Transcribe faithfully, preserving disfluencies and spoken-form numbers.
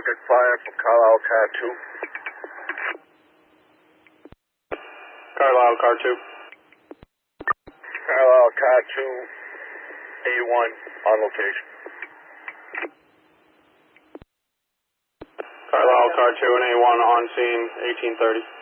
target fire from Carlisle Car two. Carlisle Car two. Carlisle Car two, A one, on location. Carlisle Car two and A one on scene, eighteen thirty.